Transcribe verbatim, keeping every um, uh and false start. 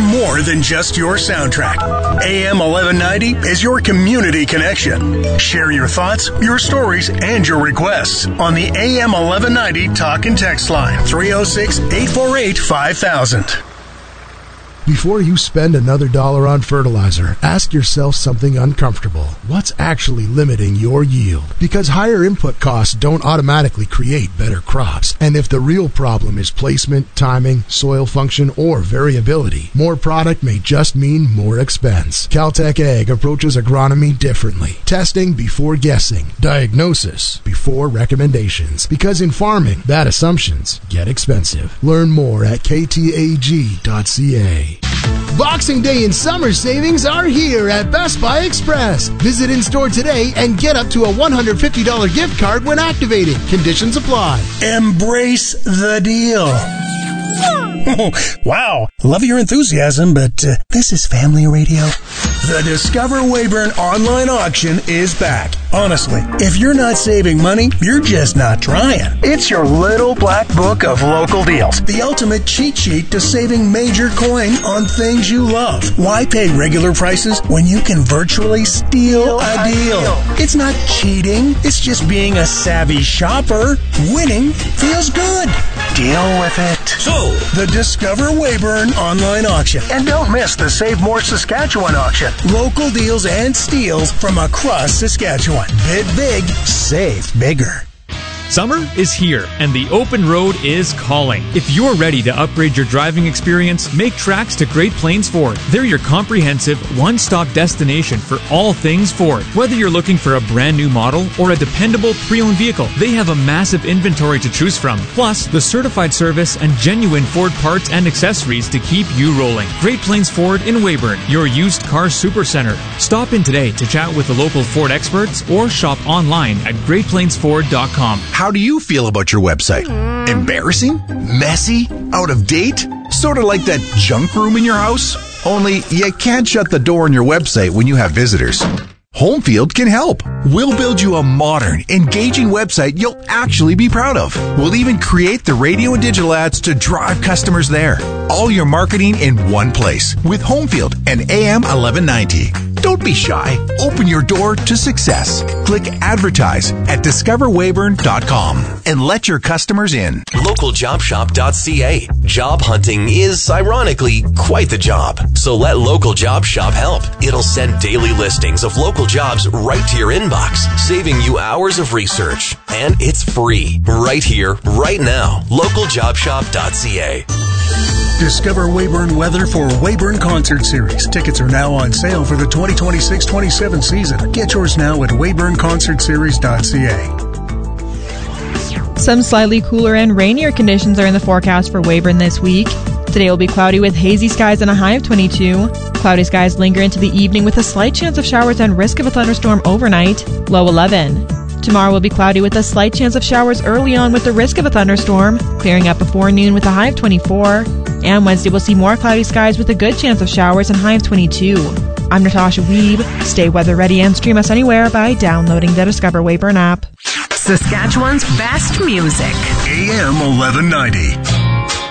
more than just your soundtrack. A M eleven ninety is your community connection. Share your thoughts, your stories, and your requests on the A M eleven ninety talk and text line three oh six, eight four eight, five thousand. Before you spend another dollar on fertilizer, ask yourself something uncomfortable. What's actually limiting your yield? Because higher input costs don't automatically create better crops. And if the real problem is placement, timing, soil function, or variability, more product may just mean more expense. Caltech Ag approaches agronomy differently. Testing before guessing. Diagnosis before recommendations. Because in farming, bad assumptions get expensive. Learn more at k t a g dot c a. Boxing Day and summer savings are here at Best Buy Express. Visit in-store today and get up to a one hundred fifty dollars gift card when activated. Conditions apply. Embrace the deal. Oh, wow. Love your enthusiasm, but uh, this is family radio. The Discover Weyburn online auction is back. Honestly, if you're not saving money, you're just not trying. It's your little black book of local deals. The ultimate cheat sheet to saving major coin on things you love. Why pay regular prices when you can virtually steal a deal? It's not cheating. It's just being a savvy shopper. Winning feels good. Deal with it. So, the Discover Weyburn online auction. And don't miss the Save More Saskatchewan auction. Local deals and steals from across Saskatchewan. Bid big, save bigger. Summer is here, and the open road is calling. If you're ready to upgrade your driving experience, make tracks to Great Plains Ford. They're your comprehensive, one-stop destination for all things Ford. Whether you're looking for a brand new model or a dependable pre-owned vehicle, they have a massive inventory to choose from. Plus, the certified service and genuine Ford parts and accessories to keep you rolling. Great Plains Ford in Weyburn, your used car supercenter. Stop in today to chat with the local Ford experts or shop online at great plains ford dot com. How do you feel about your website? Embarrassing? Messy? Out of date? Sort of like that junk room in your house? Only you can't shut the door on your website when you have visitors. Homefield can help. We'll build you a modern, engaging website you'll actually be proud of. We'll even create the radio and digital ads to drive customers there. All your marketing in one place with Homefield and A M eleven ninety. Don't be shy. Open your door to success. Click advertise at discover weyburn dot com and let your customers in. local job shop dot c a. Job hunting is, ironically, quite the job. So let Local Job Shop help. It'll send daily listings of local jobs right to your inbox, saving you hours of research. And it's free. Right here, right now. local job shop dot c a. Discover Weyburn weather for Weyburn Concert Series. Tickets are now on sale for the twenty twenty-six twenty-seven season. Get yours now at weyburn concert series dot c a. Some slightly cooler and rainier conditions are in the forecast for Weyburn this week. Today will be cloudy with hazy skies and a high of twenty-two. Cloudy skies linger into the evening with a slight chance of showers and risk of a thunderstorm overnight, low eleven. Tomorrow will be cloudy with a slight chance of showers early on with the risk of a thunderstorm, clearing up before noon with a high of twenty-four. And Wednesday we'll see more cloudy skies with a good chance of showers and high of twenty-two. I'm Natasha Weeb. Stay weather ready and stream us anywhere by downloading the Discover Weyburn app. Saskatchewan's best music. A M eleven ninety.